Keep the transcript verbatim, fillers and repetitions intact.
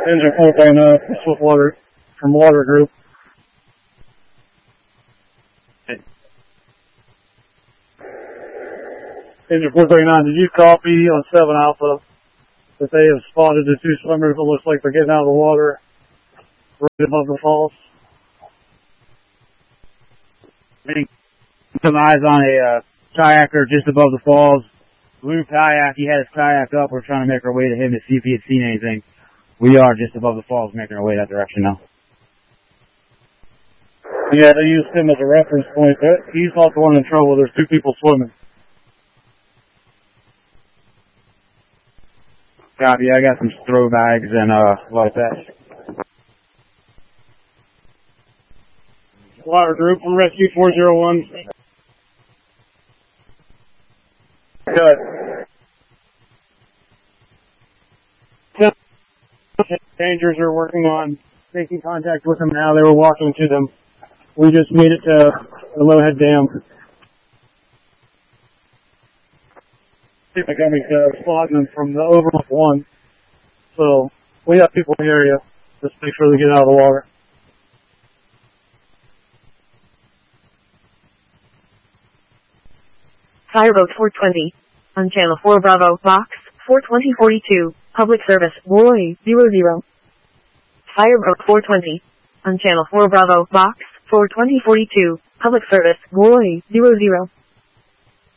Engine four point oh, Swift Water, from Water Group. Engine four thirty-nine, did you copy on seven Alpha that they have spotted the two swimmers? It looks like they're getting out of the water right above the falls. Some eyes on a uh, kayaker just above the falls. Blue kayak, he had his kayak up. We're trying to make our way to him to see if he had seen anything. We are just above the falls making our way that direction now. Yeah, they used him as a reference point. He's not the one in trouble. There's two people swimming. Copy, I got some throw bags and uh, like that. Water Group from Rescue four oh one. Good. Rangers are working on making contact with them now. They were walking to them. We just made it to the Lowhead Dam. People coming to spotting them from the Overlook one. So we have people in the area. Just make sure they get out of the water. Fireboat four twenty. On Channel four Bravo, Box, four twenty forty-two. Public service, Roy, zero zero. Fireboat four twenty. On Channel four Bravo, Box, four twenty forty-two. Public service, Roy, zero zero.